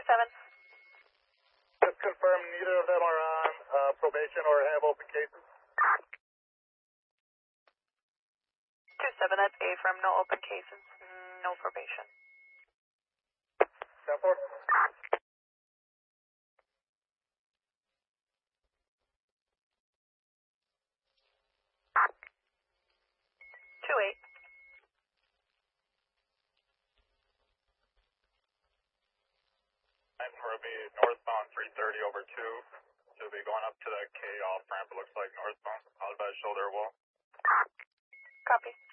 7. Just confirm neither of them are on probation or have open cases. 2-7, that's A from no open cases, no probation. 10-4. 2-8. And we'll be northbound 330 over 2. Should be going up to the K off ramp, it looks like northbound, out by the shoulder wall. Copy.